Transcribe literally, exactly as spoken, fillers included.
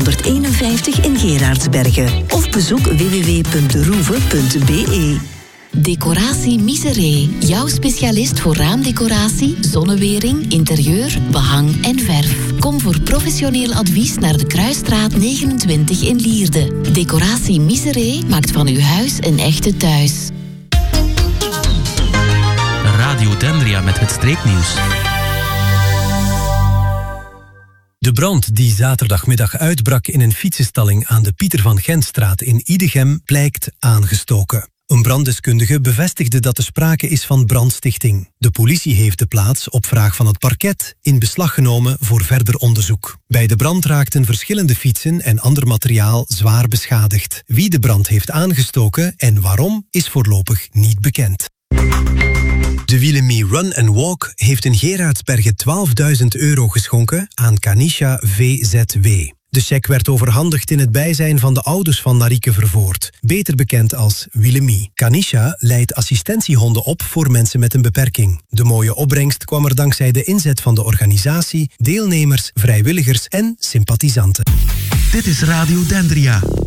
tweehonderdeenenvijftig in Geraardsbergen. Of bezoek w w w punt de roeve punt b e. Decoratie Miseré. Jouw specialist voor raamdecoratie, zonnewering, interieur, behang en verf. Kom voor professioneel advies naar de Kruisstraat negenentwintig in Lierde. Decoratie Miseré maakt van uw huis een echte thuis. Radio Dendria met het streeknieuws. De brand die zaterdagmiddag uitbrak in een fietsenstalling aan de Pieter van Gentstraat in Idegem blijkt aangestoken. Een branddeskundige bevestigde dat er sprake is van brandstichting. De politie heeft de plaats op vraag van het parket in beslag genomen voor verder onderzoek. Bij de brand raakten verschillende fietsen en ander materiaal zwaar beschadigd. Wie de brand heeft aangestoken en waarom is voorlopig niet bekend. De Willemie Run and Walk heeft in Geraardsbergen twaalfduizend euro geschonken aan Kanisha V Z W. De cheque werd overhandigd in het bijzijn van de ouders van Marieke Vervoort, beter bekend als Willemie. Kanisha leidt assistentiehonden op voor mensen met een beperking. De mooie opbrengst kwam er dankzij de inzet van de organisatie, deelnemers, vrijwilligers en sympathisanten. Dit is Radio Dendria.